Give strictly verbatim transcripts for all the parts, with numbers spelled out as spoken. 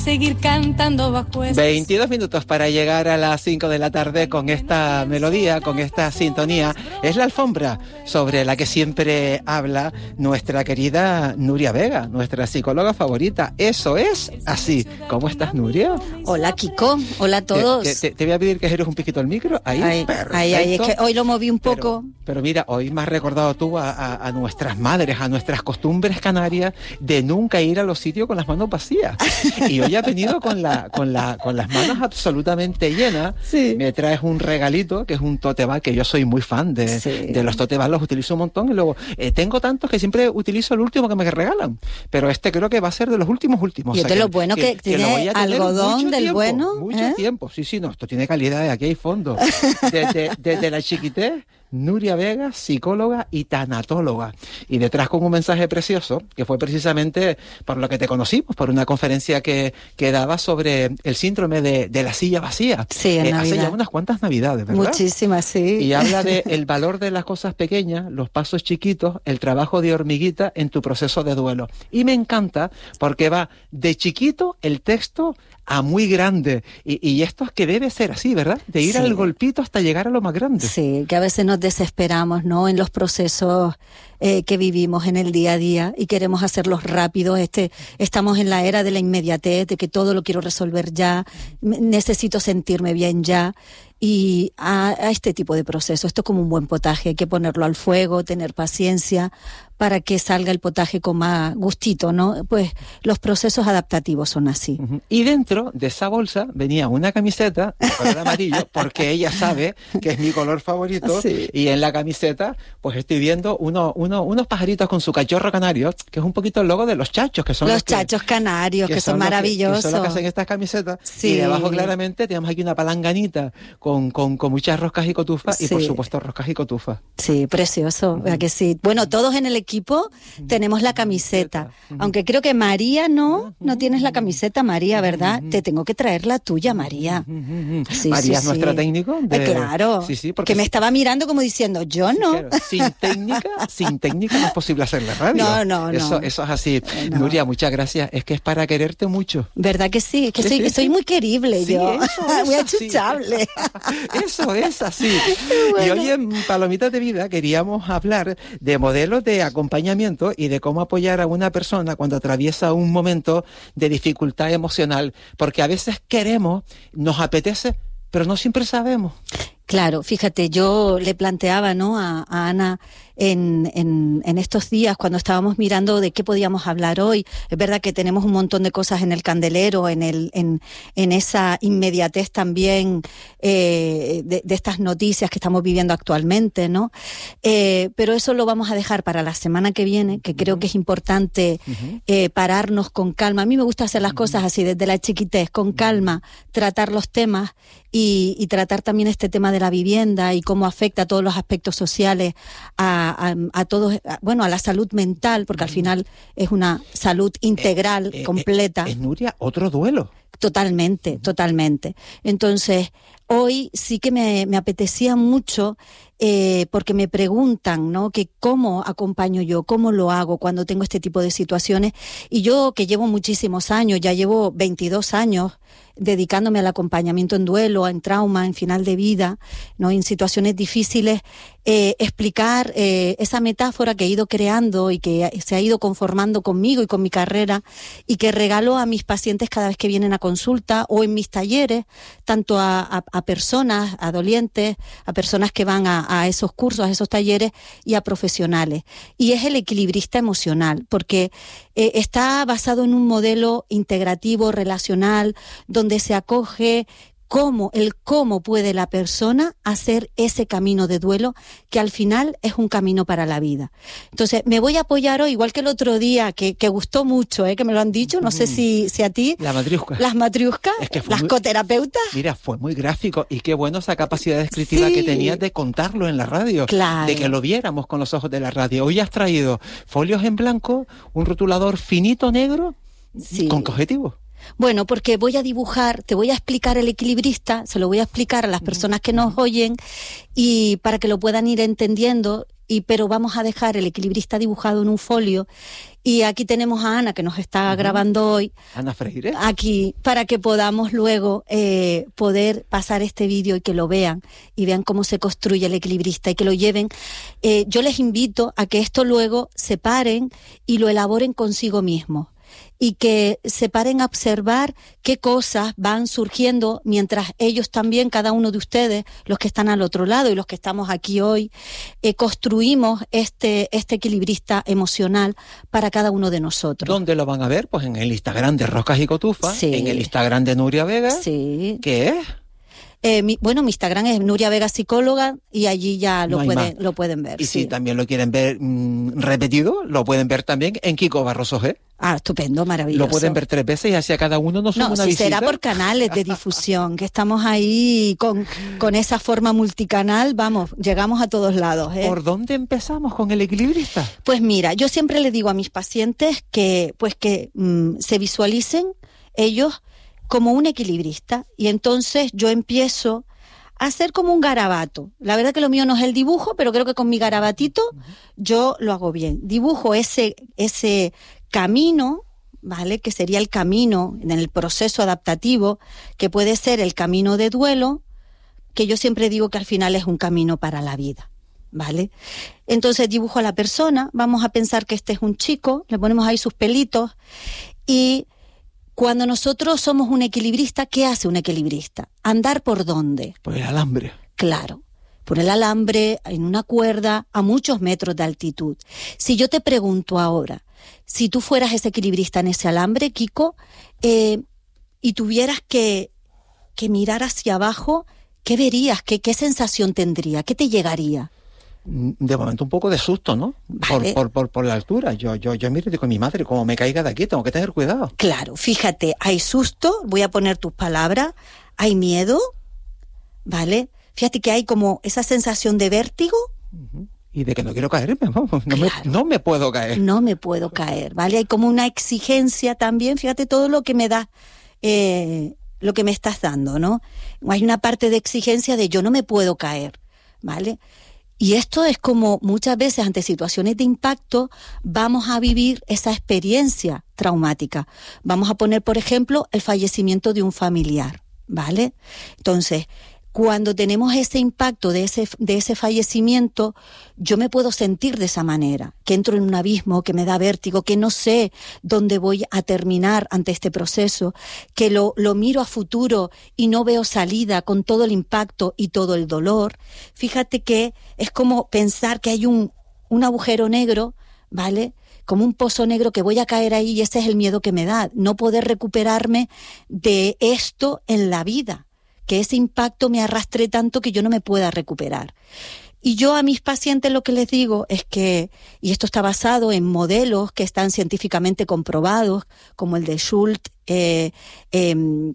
Seguir cantando bajo estos... veintidós minutos para llegar a las cinco de la tarde con esta melodía, con esta sintonía. Es la alfombra sobre la que siempre habla nuestra querida Nuria Vega, nuestra psicóloga favorita. Eso es así. ¿Cómo estás, Nuria? Hola, Kiko. Hola a todos. Te, te, te voy a pedir que gires un poquito el micro. Ahí, ahí, perfecto. Ahí, ahí, es que hoy lo moví un poco. Pero, pero mira, hoy me has recordado tú a, a, a nuestras madres, a nuestras costumbres canarias de nunca ir a los sitios con las manos vacías. Y hoy ha venido con la con la con las manos absolutamente llenas. Sí. Me traes un regalito que es un tote bag, que yo soy muy fan de, sí. de los tote bag, los utilizo un montón y luego eh, tengo tantos que siempre utilizo el último que me regalan, pero este creo que va a ser de los últimos últimos. Y o sea, de que, lo bueno que, que tiene algodón del tiempo, bueno. Mucho ¿eh? tiempo, sí, sí, no, esto tiene calidad, aquí hay fondo. Desde, desde la chiquitez, Nuria Vega, psicóloga y tanatóloga. Y detrás con un mensaje precioso, que fue precisamente por lo que te conocimos, por una conferencia que, que daba sobre el síndrome de, de la silla vacía. Sí, en eh, Navidad. Hace ya unas cuantas Navidades, ¿verdad? Muchísimas, sí. Y habla de el valor de las cosas pequeñas, los pasos chiquitos, el trabajo de hormiguita en tu proceso de duelo. Y me encanta porque va de chiquito el texto a muy grande. Y, y esto es que debe ser así, ¿verdad? De ir sí. al golpito hasta llegar a lo más grande. Sí, que a veces nos desesperamos, ¿no? En los procesos eh, que vivimos en el día a día y queremos hacerlos rápidos. Este, estamos en la era de la inmediatez, de que todo lo quiero resolver ya, necesito sentirme bien ya. Y a, a este tipo de proceso, esto es como un buen potaje, hay que ponerlo al fuego, tener paciencia para que salga el potaje con más gustito, ¿no? Pues los procesos adaptativos son así. Uh-huh. Y dentro de esa bolsa venía una camiseta de color amarillo, porque ella sabe que es mi color favorito, sí. Y en la camiseta pues estoy viendo uno, uno, unos pajaritos con su cachorro canario, que es un poquito el logo de los chachos, que son los, los que, chachos canarios, que, que son, son maravillosos. Que, que son los que hacen estas camisetas, sí. Y debajo claramente tenemos aquí una palanganita con, con, con muchas roscas y cotufas, sí. Y por supuesto roscas y cotufas. Sí, precioso, ¿verdad que sí? Bueno, todos en el equipo tenemos la camiseta, aunque creo que María no, no tienes la camiseta, María, ¿verdad? Te tengo que traer la tuya, María. Sí, María sí, es nuestra sí. técnico. De... Eh, claro, sí, sí, porque que me estaba mirando como diciendo, yo no. Sí, claro. Sin técnica, sin técnica no es posible hacer la radio. No, no, eso, no. Eso es así. No. Nuria, muchas gracias. Es que es para quererte mucho. ¿Verdad que sí? Es que sí, soy, sí, soy sí. muy querible sí, yo. Eso, muy eso, achuchable. Sí. Eso es así. Bueno. Y hoy en Palomitas de Vida queríamos hablar de modelos de acompañamiento y de cómo apoyar a una persona cuando atraviesa un momento de dificultad emocional, porque a veces queremos, nos apetece, pero no siempre sabemos. Claro, fíjate, yo le planteaba, ¿no?, a, a Ana en, en, en estos días cuando estábamos mirando de qué podíamos hablar hoy. Es verdad que tenemos un montón de cosas en el candelero, en el en, en esa inmediatez también eh, de, de estas noticias que estamos viviendo actualmente, ¿no? Eh, pero eso lo vamos a dejar para la semana que viene, que creo que es importante uh-huh. eh, pararnos con calma. A mí me gusta hacer las uh-huh. cosas así, desde la chiquitez, con calma, tratar los temas y, y tratar también este tema de la vivienda y cómo afecta a todos los aspectos sociales, a, a, a todos, a, bueno, a la salud mental, porque al final es una salud integral, eh, eh, completa. Es, eh, Nuria, otro duelo. Totalmente, totalmente. Entonces, hoy sí que me, me apetecía mucho, eh, porque me preguntan, ¿no?, que cómo acompaño yo, cómo lo hago cuando tengo este tipo de situaciones. Y yo, que llevo muchísimos años, ya llevo veintidós años dedicándome al acompañamiento en duelo, en trauma, en final de vida, ¿no?, en situaciones difíciles, eh, explicar eh, esa metáfora que he ido creando y que se ha ido conformando conmigo y con mi carrera y que regalo a mis pacientes cada vez que vienen a consulta o en mis talleres, tanto a, a, a personas, a dolientes, a personas que van a, a esos cursos, a esos talleres y a profesionales. Y es el equilibrista emocional, porque eh, está basado en un modelo integrativo, relacional, donde se acoge cómo, el cómo puede la persona hacer ese camino de duelo, que al final es un camino para la vida. Entonces, me voy a apoyar hoy, igual que el otro día, que, que gustó mucho, ¿eh?, que me lo han dicho, no mm. sé si, si a ti. La matriusca. Las matriuscas, es que las muy, coterapeutas. Mira, fue muy gráfico y qué bueno esa capacidad descriptiva sí. que tenías de contarlo en la radio. Claro. De que lo viéramos con los ojos de la radio. Hoy has traído folios en blanco, un rotulador finito negro, sí. ¿con qué objetivo? Bueno, porque voy a dibujar, te voy a explicar el equilibrista, se lo voy a explicar a las personas que nos oyen y para que lo puedan ir entendiendo y pero vamos a dejar el equilibrista dibujado en un folio. Y aquí tenemos a Ana, que nos está uh-huh. grabando hoy. Ana Freire. Aquí, para que podamos luego eh, poder pasar este vídeo y que lo vean, y vean cómo se construye el equilibrista y que lo lleven. Eh, yo les invito a que esto luego se paren y lo elaboren consigo mismos. Y que se paren a observar qué cosas van surgiendo mientras ellos también, cada uno de ustedes, los que están al otro lado y los que estamos aquí hoy, eh, construimos este, este equilibrista emocional para cada uno de nosotros. ¿Dónde lo van a ver? Pues en el Instagram de Roscas y Cotufas, sí. En el Instagram de Nuria Vega. Sí. ¿Qué es? Eh, mi, bueno, mi Instagram es Nuria Vega Psicóloga y allí ya lo, no pueden, lo pueden ver. Y sí. si también lo quieren ver mmm, repetido, lo pueden ver también en Kiko Barroso G. Ah, estupendo, maravilloso. Lo pueden ver tres veces y así a cada uno nos sube no, una si visita. será por canales de difusión, que estamos ahí con, con esa forma multicanal, vamos, llegamos a todos lados. ¿eh? ¿Por dónde empezamos con el equilibrista? Pues mira, yo siempre le digo a mis pacientes que, pues que mmm, se visualicen ellos como un equilibrista y entonces yo empiezo hacer como un garabato. La verdad que lo mío no es el dibujo, pero creo que con mi garabatito yo lo hago bien. Dibujo ese, ese camino, ¿vale? Que sería el camino en el proceso adaptativo, que puede ser el camino de duelo, que yo siempre digo que al final es un camino para la vida, ¿vale? Entonces dibujo a la persona, vamos a pensar que este es un chico, le ponemos ahí sus pelitos y cuando nosotros somos un equilibrista, ¿qué hace un equilibrista? ¿Andar por dónde? Por el alambre. Claro, por el alambre, en una cuerda, a muchos metros de altitud. Si yo te pregunto ahora, si tú fueras ese equilibrista en ese alambre, Kiko, eh, y tuvieras que, que mirar hacia abajo, ¿qué verías? ¿Qué, qué sensación tendría? ¿Qué te llegaría? De momento un poco de susto, ¿no? Vale. Por, por, por, por la altura. Yo, yo, yo miro y digo, mi madre, como me caiga de aquí, tengo que tener cuidado. Claro, fíjate, hay susto, voy a poner tus palabras, hay miedo, ¿vale? Fíjate que hay como esa sensación de vértigo. Uh-huh. Y de que no quiero caerme, no, no, claro. me, no me puedo caer. No me puedo caer, ¿vale? Hay como una exigencia también, fíjate todo lo que me da, eh, lo que me estás dando, ¿no? Hay una parte de exigencia de yo no me puedo caer, ¿vale? Y esto es como muchas veces ante situaciones de impacto vamos a vivir esa experiencia traumática. Vamos a poner, por ejemplo, el fallecimiento de un familiar, ¿vale? Entonces, cuando tenemos ese impacto de ese, de ese fallecimiento, yo me puedo sentir de esa manera, que entro en un abismo, que me da vértigo, que no sé dónde voy a terminar ante este proceso, que lo, lo miro a futuro y no veo salida con todo el impacto y todo el dolor. Fíjate que es como pensar que hay un, un agujero negro, ¿vale?, como un pozo negro que voy a caer ahí y ese es el miedo que me da, no poder recuperarme de esto en la vida, que ese impacto me arrastre tanto que yo no me pueda recuperar. Y yo a mis pacientes lo que les digo es que, y esto está basado en modelos que están científicamente comprobados, como el de Schultz, eh, eh,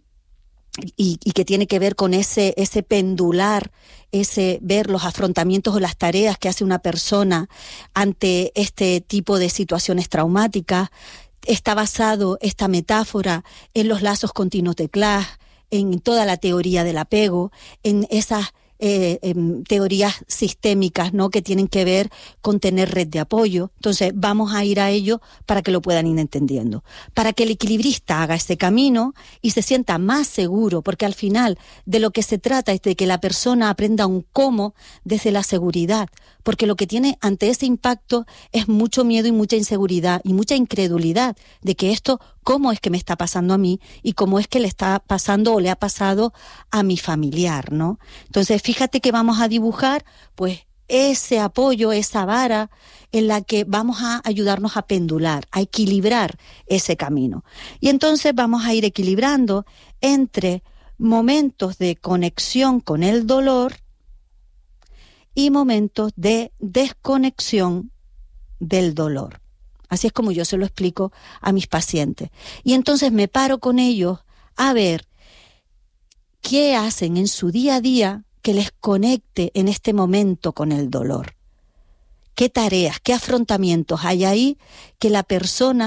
y, y que tiene que ver con ese, ese pendular, ese ver los afrontamientos o las tareas que hace una persona ante este tipo de situaciones traumáticas. Está basado esta metáfora en los lazos continuos de Clash, en toda la teoría del apego, en esas eh, eh, teorías sistémicas, ¿no?, que tienen que ver con tener red de apoyo. Entonces vamos a ir a ello para que lo puedan ir entendiendo, para que el equilibrista haga ese camino y se sienta más seguro, porque al final de lo que se trata es de que la persona aprenda un cómo desde la seguridad, porque lo que tiene ante ese impacto es mucho miedo y mucha inseguridad y mucha incredulidad de que esto, cómo es que me está pasando a mí y cómo es que le está pasando o le ha pasado a mi familiar, ¿no? Entonces, fíjate que vamos a dibujar, pues, ese apoyo, esa vara en la que vamos a ayudarnos a pendular, a equilibrar ese camino. Y entonces vamos a ir equilibrando entre momentos de conexión con el dolor y momentos de desconexión del dolor. Así es como yo se lo explico a mis pacientes. Y entonces me paro con ellos a ver qué hacen en su día a día que les conecte en este momento con el dolor. ¿Qué tareas, qué afrontamientos hay ahí que la persona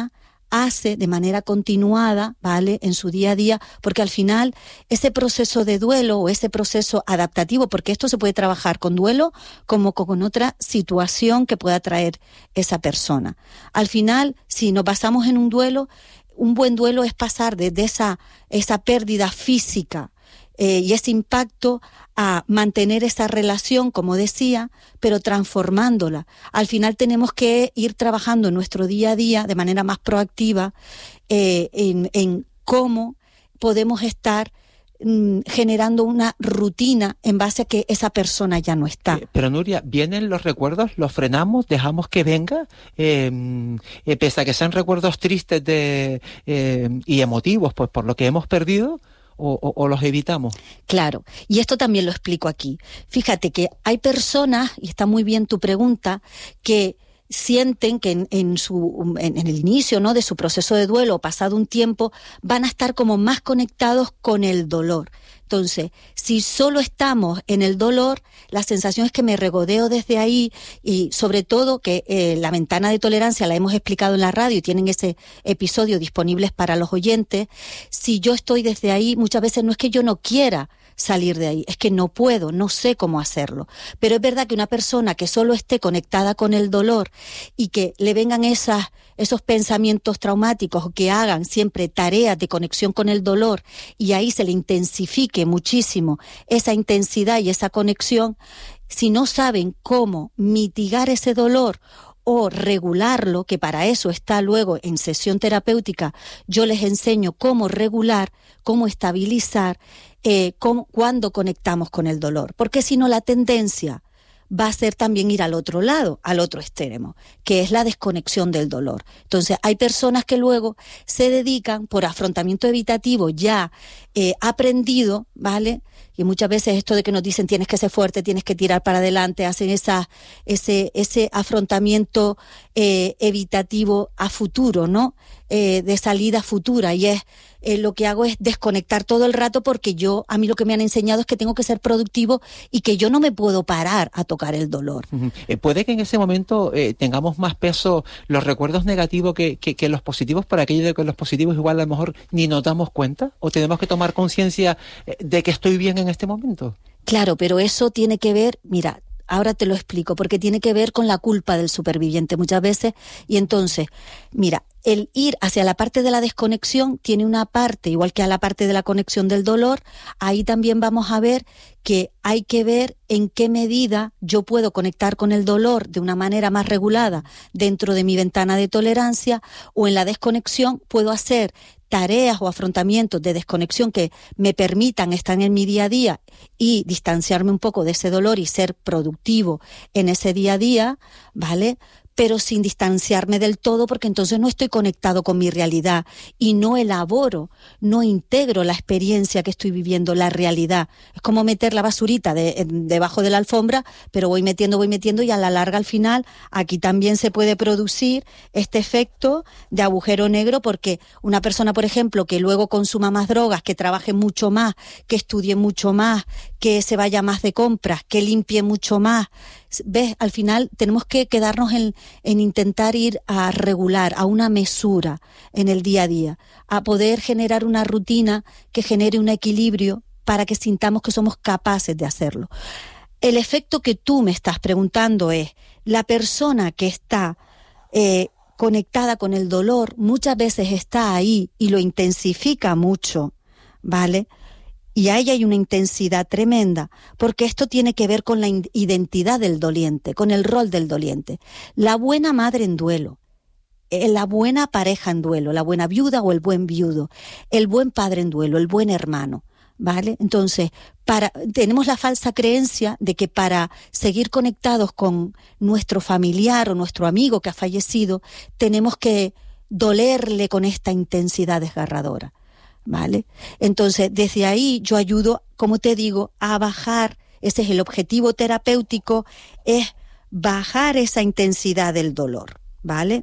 hace de manera continuada, ¿vale?, en su día a día, porque al final ese proceso de duelo o ese proceso adaptativo, porque esto se puede trabajar con duelo como con otra situación que pueda traer esa persona. Al final, si nos basamos en un duelo, un buen duelo es pasar desde esa, esa pérdida física eh, y ese impacto a mantener esa relación, como decía, pero transformándola. Al final tenemos que ir trabajando en nuestro día a día de manera más proactiva eh, en, en cómo podemos estar mm, generando una rutina en base a que esa persona ya no está. Eh, pero Nuria, ¿vienen los recuerdos? ¿Los frenamos? ¿Dejamos que venga? Eh, eh, pese a que sean recuerdos tristes de, eh, y emotivos, pues por lo que hemos perdido. O, o, o los evitamos. Claro, y esto también lo explico aquí. Fíjate que hay personas, y está muy bien tu pregunta, que sienten que en, en, su, en, en el inicio, ¿no?, de su proceso de duelo, pasado un tiempo, van a estar como más conectados con el dolor. Entonces, si solo estamos en el dolor, la sensación es que me regodeo desde ahí y sobre todo que eh, la ventana de tolerancia la hemos explicado en la radio y tienen ese episodio disponibles para los oyentes. Si yo estoy desde ahí, muchas veces no es que yo no quiera salir de ahí, es que no puedo, no sé cómo hacerlo. Pero es verdad que una persona que solo esté conectada con el dolor y que le vengan esas, esos pensamientos traumáticos o que hagan siempre tareas de conexión con el dolor y ahí se le intensifique muchísimo esa intensidad y esa conexión, si no saben cómo mitigar ese dolor o regularlo, que para eso está luego en sesión terapéutica, yo les enseño cómo regular, cómo estabilizar, eh, cómo, cuándo conectamos con el dolor. Porque si no, la tendencia va a ser también ir al otro lado, al otro extremo, que es la desconexión del dolor. Entonces, hay personas que luego se dedican, por afrontamiento evitativo ya eh, aprendido, ¿vale?, y muchas veces esto de que nos dicen tienes que ser fuerte, tienes que tirar para adelante, hacen esa, ese, ese afrontamiento eh, evitativo a futuro, ¿no?, eh, de salida futura, y es eh, lo que hago es desconectar todo el rato porque yo, a mí lo que me han enseñado es que tengo que ser productivo y que yo no me puedo parar a tocar el dolor. Uh-huh. Eh, puede que en ese momento eh, tengamos más peso los recuerdos negativos que, que, que los positivos, por aquello de que los positivos igual a lo mejor ni nos damos cuenta, o tenemos que tomar conciencia eh, de que estoy bien en este momento. Claro, pero eso tiene que ver, mira, ahora te lo explico, porque tiene que ver con la culpa del superviviente muchas veces, y entonces, mira, el ir hacia la parte de la desconexión tiene una parte, igual que a la parte de la conexión del dolor, ahí también vamos a ver que hay que ver en qué medida yo puedo conectar con el dolor de una manera más regulada dentro de mi ventana de tolerancia, o en la desconexión puedo hacer tareas o afrontamientos de desconexión que me permitan estar en mi día a día y distanciarme un poco de ese dolor y ser productivo en ese día a día, ¿vale?, pero sin distanciarme del todo, porque entonces no estoy conectado con mi realidad y no elaboro, no integro la experiencia que estoy viviendo, la realidad. Es como meter la basurita de, debajo de la alfombra, pero voy metiendo, voy metiendo y a la larga, al final, aquí también se puede producir este efecto de agujero negro, porque una persona, por ejemplo, que luego consuma más drogas, que trabaje mucho más, que estudie mucho más, que se vaya más de compras, que limpie mucho más, ¿ves? Al final tenemos que quedarnos en, en intentar ir a regular, a una mesura en el día a día, a poder generar una rutina que genere un equilibrio para que sintamos que somos capaces de hacerlo. El efecto que tú me estás preguntando es, la persona que está eh, conectada con el dolor muchas veces está ahí y lo intensifica mucho, ¿vale?, y ahí hay una intensidad tremenda, porque esto tiene que ver con la identidad del doliente, con el rol del doliente. La buena madre en duelo, la buena pareja en duelo, la buena viuda o el buen viudo, el buen padre en duelo, el buen hermano, ¿vale? Entonces, para, tenemos la falsa creencia de que para seguir conectados con nuestro familiar o nuestro amigo que ha fallecido, tenemos que dolerle con esta intensidad desgarradora, ¿vale? Entonces, desde ahí yo ayudo, como te digo, a bajar, ese es el objetivo terapéutico, es bajar esa intensidad del dolor, ¿vale?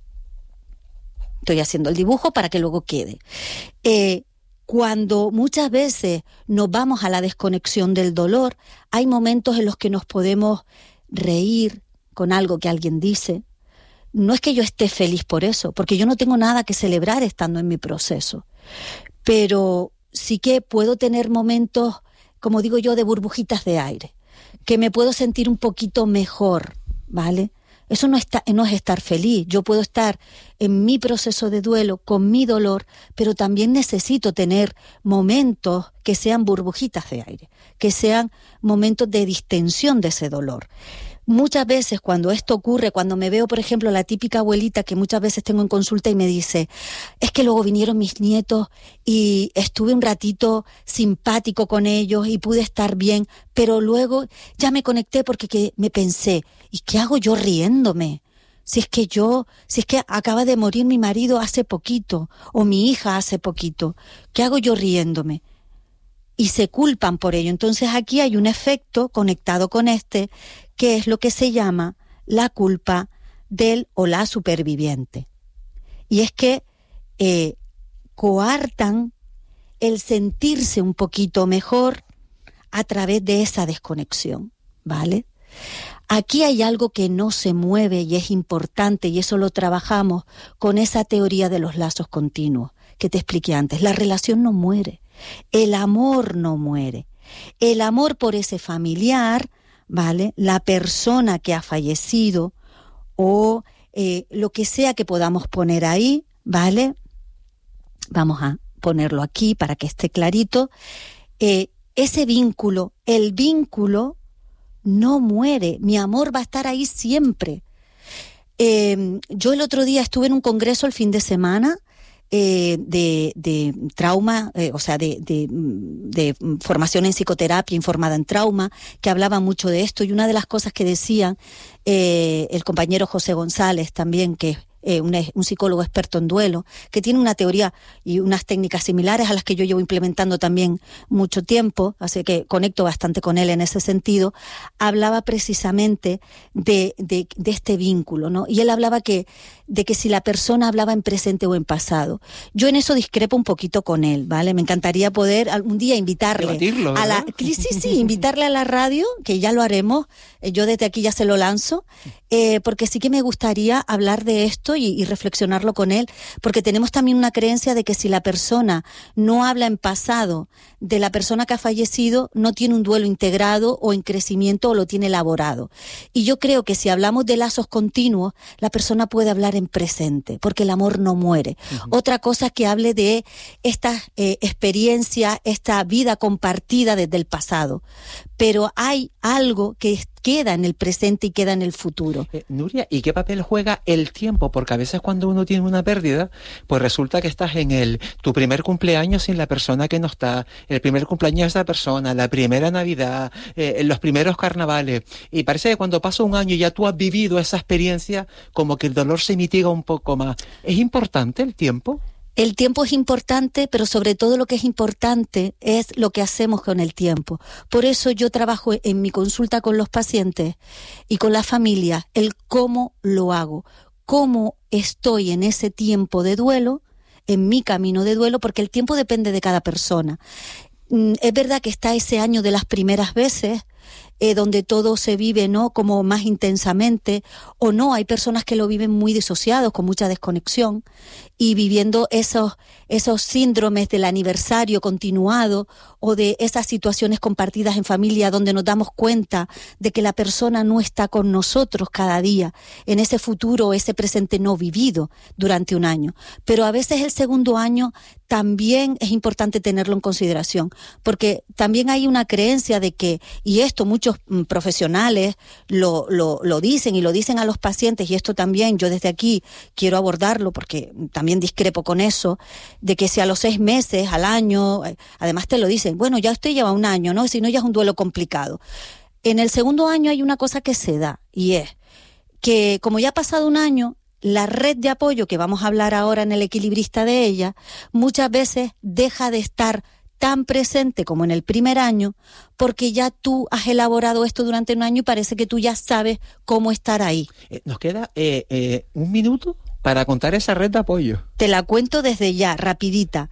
Estoy haciendo el dibujo para que luego quede. Eh, cuando muchas veces nos vamos a la desconexión del dolor, hay momentos en los que nos podemos reír con algo que alguien dice, no es que yo esté feliz por eso, porque yo no tengo nada que celebrar estando en mi proceso, pero sí que puedo tener momentos, como digo yo, de burbujitas de aire, que me puedo sentir un poquito mejor, ¿vale? Eso no, está, no es estar feliz. Yo puedo estar en mi proceso de duelo, con mi dolor, pero también necesito tener momentos que sean burbujitas de aire, que sean momentos de distensión de ese dolor. Muchas veces cuando esto ocurre, cuando me veo, por ejemplo, la típica abuelita que muchas veces tengo en consulta y me dice, es que luego vinieron mis nietos y estuve un ratito simpático con ellos y pude estar bien, pero luego ya me conecté porque que me pensé, ¿y qué hago yo riéndome? Si es que yo, si es que acaba de morir mi marido hace poquito o mi hija hace poquito, ¿qué hago yo riéndome? Y se culpan por ello. Entonces aquí hay un efecto conectado con este, que es lo que se llama la culpa del o la superviviente. Y es que eh, coartan el sentirse un poquito mejor a través de esa desconexión, ¿vale? Aquí hay algo que no se mueve y es importante, y eso lo trabajamos con esa teoría de los lazos continuos que te expliqué antes. La relación no muere, el amor no muere. El amor por ese familiar, ¿vale? La persona que ha fallecido o eh, lo que sea que podamos poner ahí, ¿vale? Vamos a ponerlo aquí para que esté clarito. Eh, ese vínculo, el vínculo no muere, mi amor va a estar ahí siempre. Eh, yo el otro día estuve en un congreso el fin de semana eh, de, de trauma, eh, o sea, de, de, de formación en psicoterapia informada en trauma, que hablaba mucho de esto, y una de las cosas que decían eh, el compañero José González también, que Eh, un, un psicólogo experto en duelo, que tiene una teoría y unas técnicas similares a las que yo llevo implementando también mucho tiempo, así que conecto bastante con él en ese sentido, hablaba precisamente de, de, de este vínculo, ¿no? Y él hablaba que, de que si la persona hablaba en presente o en pasado. Yo en eso discrepo un poquito con él, ¿vale? Me encantaría poder algún día invitarle Debatirlo, a la, ¿verdad? sí, sí, invitarle a la radio, que ya lo haremos, eh, yo desde aquí ya se lo lanzo, eh, porque sí que me gustaría hablar de esto Y, y reflexionarlo con él, porque tenemos también una creencia de que si la persona no habla en pasado de la persona que ha fallecido, no tiene un duelo integrado o en crecimiento o lo tiene elaborado. Y yo creo que si hablamos de lazos continuos, la persona puede hablar en presente, porque el amor no muere. Uh-huh. Otra cosa es que hable de esta eh, experiencia, esta vida compartida desde el pasado. Pero hay algo que queda en el presente y queda en el futuro. Eh, Nuria, ¿y qué papel juega el tiempo? Porque a veces cuando uno tiene una pérdida, pues resulta que estás en el tu primer cumpleaños sin la persona que no está, el primer cumpleaños de esa persona, la primera Navidad, eh, los primeros carnavales, y parece que cuando pasa un año ya tú has vivido esa experiencia, como que el dolor se mitiga un poco más. ¿Es importante el tiempo? El tiempo es importante, pero sobre todo lo que es importante es lo que hacemos con el tiempo. Por eso yo trabajo en mi consulta con los pacientes y con la familia, el cómo lo hago, cómo estoy en ese tiempo de duelo, en mi camino de duelo, porque el tiempo depende de cada persona. Es verdad que está ese año de las primeras veces, Eh, donde todo se vive, ¿no?, como más intensamente, o no, hay personas que lo viven muy disociados, con mucha desconexión, y viviendo esos, esos síndromes del aniversario continuado, o de esas situaciones compartidas en familia, donde nos damos cuenta de que la persona no está con nosotros cada día, en ese futuro, ese presente no vivido durante un año. Pero a veces el segundo año también es importante tenerlo en consideración, porque también hay una creencia de que, y esto muchos profesionales lo, lo, lo dicen y lo dicen a los pacientes, y esto también yo desde aquí quiero abordarlo porque también discrepo con eso, de que si a los seis meses, al año, además te lo dicen, bueno, ya usted lleva un año, ¿no? Si no, ya es un duelo complicado. En el segundo año hay una cosa que se da, y es que como ya ha pasado un año, la red de apoyo, que vamos a hablar ahora en el equilibrista de ella, muchas veces deja de estar tan presente como en el primer año, porque ya tú has elaborado esto durante un año y parece que tú ya sabes cómo estar ahí. Eh, nos queda eh, eh, un minuto para contar esa red de apoyo. Te la cuento desde ya, rapidita.